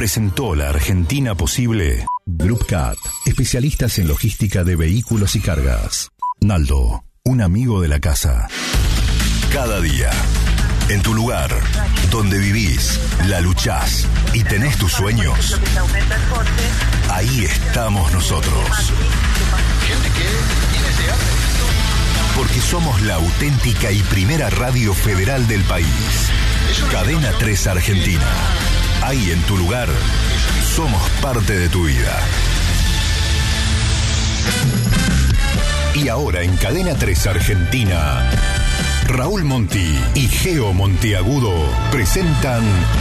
presentó La Argentina Posible. Group Cat, especialistas en logística de vehículos y cargas. Naldo, un amigo de la casa. Cada día, en tu lugar, donde vivís, la luchás y tenés tus sueños, ahí estamos nosotros. Porque somos la auténtica y primera radio federal del país. Cadena 3 Argentina. Ahí en tu lugar, somos parte de tu vida. Y ahora en Cadena 3 Argentina, Raúl Monti y Geo Monteagudo presentan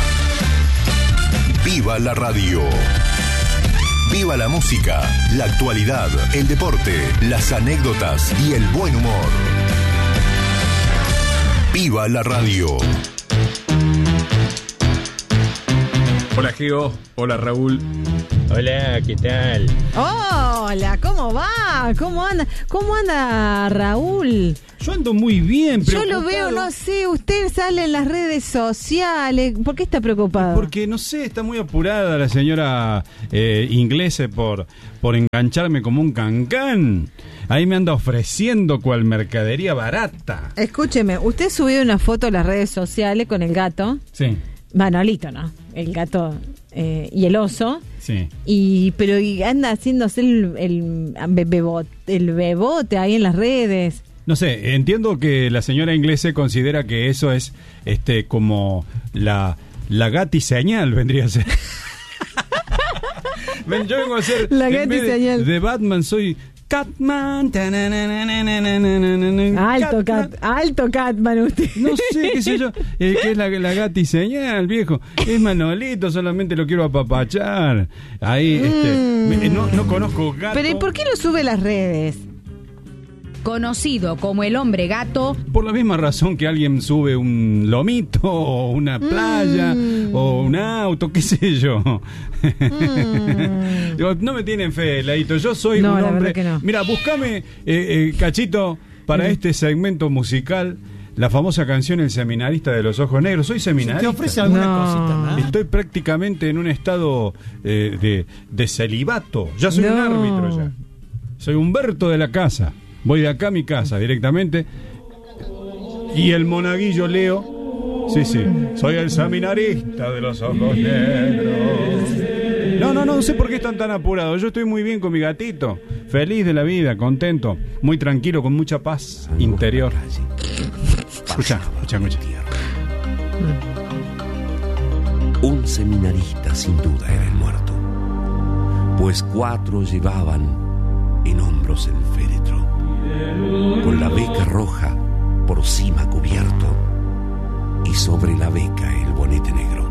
Viva la Radio. Viva la música, la actualidad, el deporte, las anécdotas y el buen humor. Viva la Radio. Hola Geo, hola Raúl. Hola, ¿qué tal? Hola, ¿cómo va? ¿Cómo anda Raúl? Yo ando muy bien, preocupado. Yo lo veo, no sé, usted sale en las redes sociales. ¿Por qué está preocupado? Porque, no sé, está muy apurada la señora inglesa por engancharme como un cancán. Ahí me anda ofreciendo cual mercadería barata. Escúcheme, usted subió una foto a las redes sociales con el gato. Sí. Manolito, ¿no? El gato y el oso. Sí. Pero anda haciéndose el bebote ahí en las redes. No sé, entiendo que la señora inglesa considera que eso es como la gati señal, vendría a ser. Yo vengo a ser la gati señal. De Batman soy Catman. Alto Catman usted. No sé, qué sé yo, que es la gati señal, viejo. Es Manolito, solamente lo quiero apapachar. Ahí, no conozco gato. Pero ¿y por qué lo sube a las redes? Conocido como el hombre gato. Por la misma razón que alguien sube un lomito o una playa o un auto, qué sé yo. No me tienen fe, Laito. Yo soy un hombre. No. Mira, buscame, Cachito, para este segmento musical, la famosa canción El Seminarista de los Ojos Negros. Soy seminarista. ¿Te ofrece alguna cosita más? Estoy prácticamente en un estado de celibato. Ya soy un árbitro ya. Soy Humberto de la casa. Voy de acá a mi casa directamente. Y el monaguillo Leo. Sí, soy el seminarista de los ojos negros. No sé por qué están tan apurados. Yo estoy muy bien con mi gatito. Feliz de la vida, contento. Muy tranquilo, con mucha paz interior. Escucha. Un seminarista sin duda era el muerto, pues 4 llevaban en hombros el féretro, con la beca roja por cima cubierto y sobre la beca el bonete negro.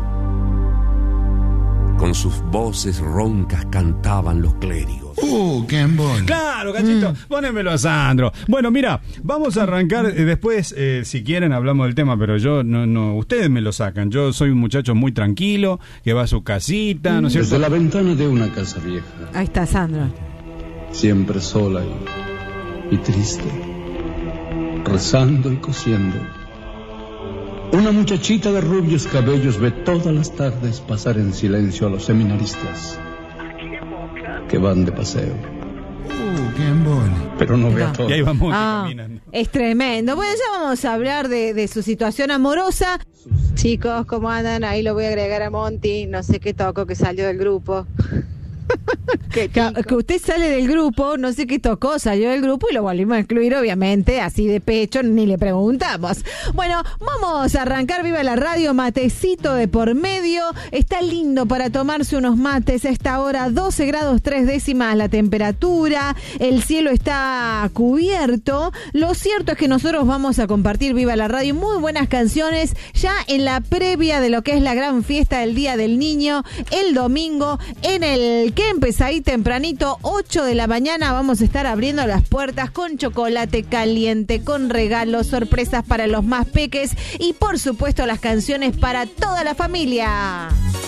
Con sus voces roncas cantaban los clérigos. ¡Qué bon! Claro, Cachito, ponémelo a Sandro. Bueno, mira, vamos a arrancar después, si quieren hablamos del tema, pero yo no, ustedes me lo sacan. Yo soy un muchacho muy tranquilo, que va a su casita, ¿no es cierto? Desde la ventana de una casa vieja. Ahí está Sandro. Siempre sola y triste, rezando y cosiendo. Una muchachita de rubios cabellos ve todas las tardes pasar en silencio a los seminaristas que van de paseo. ¡Qué bon! Pero no ve a todos. Y ahí vamos caminando. Es tremendo. Bueno, ya vamos a hablar de su situación amorosa. Chicos, ¿cómo andan? Ahí lo voy a agregar a Monty. No sé qué toco, que salió del grupo. Que usted sale del grupo, no sé qué tocó, salió del grupo y lo volvimos a excluir, obviamente, así de pecho, ni le preguntamos. Bueno, vamos a arrancar Viva la Radio, matecito de por medio. Está lindo para tomarse unos mates a esta hora, 12 grados 3 décimas la temperatura, el cielo está cubierto. Lo cierto es que nosotros vamos a compartir Viva la Radio, muy buenas canciones, ya en la previa de lo que es la gran fiesta del Día del Niño, el domingo, en el que ahí tempranito, 8 de la mañana, vamos a estar abriendo las puertas con chocolate caliente, con regalos, sorpresas para los más peques y por supuesto las canciones para toda la familia.